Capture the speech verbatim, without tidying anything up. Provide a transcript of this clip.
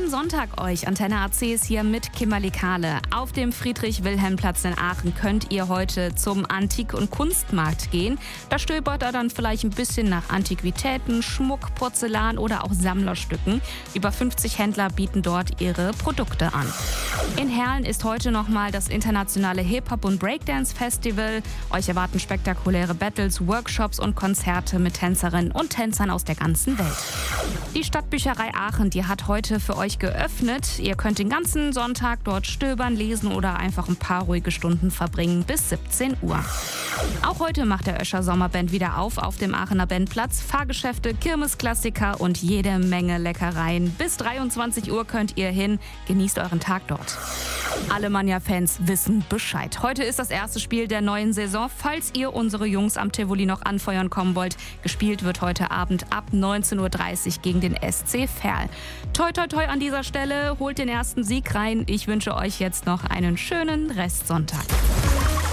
Schönen Sonntag euch. Antenne A C ist hier mit Kimberly Kahle. Auf dem Friedrich-Wilhelm-Platz in Aachen könnt ihr heute zum Antik- und Kunstmarkt gehen. Da stöbert ihr dann vielleicht ein bisschen nach Antiquitäten, Schmuck, Porzellan oder auch Sammlerstücken. Über fünfzig Händler bieten dort ihre Produkte an. In Herlen ist heute nochmal das internationale Hip-Hop- und Breakdance-Festival. Euch erwarten spektakuläre Battles, Workshops und Konzerte mit Tänzerinnen und Tänzern aus der ganzen Welt. Die Stadtbücherei Aachen, die hat heute für euch geöffnet. Ihr könnt den ganzen Sonntag dort stöbern, lesen oder einfach ein paar ruhige Stunden verbringen bis siebzehn Uhr. Auch heute macht der Öscher Sommerband wieder auf auf dem Aachener Bandplatz. Fahrgeschäfte, Kirmesklassiker und jede Menge Leckereien. Bis dreiundzwanzig Uhr könnt ihr hin. Genießt euren Tag dort. Alemannia-Fans wissen Bescheid. Heute ist das erste Spiel der neuen Saison. Falls ihr unsere Jungs am Tivoli noch anfeuern kommen wollt, gespielt wird heute Abend ab neunzehn Uhr dreißig gegen den S C Verl. Toi, toi, toi an dieser Stelle. Holt den ersten Sieg rein. Ich wünsche euch jetzt noch einen schönen Restsonntag.